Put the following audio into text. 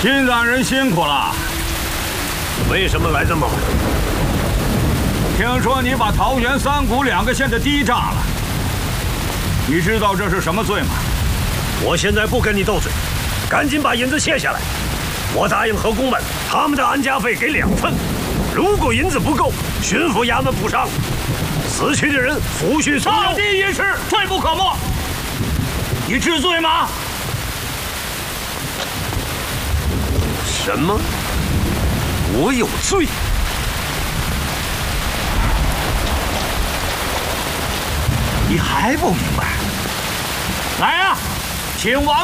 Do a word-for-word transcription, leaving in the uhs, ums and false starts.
金大人辛苦了。 为什么来这么晚？ 听说你把桃园三股两个县的堤炸了，你知道这是什么罪吗？ 我现在不跟你斗嘴，赶紧把银子卸下来。我答应河工们，他们的安家费给两份。如果银子不够，巡抚衙门补上。死去的人抚恤所有。 大地一事，罪不可没。你知罪吗？ 什么？我有罪？ 你还不明白？来呀，请王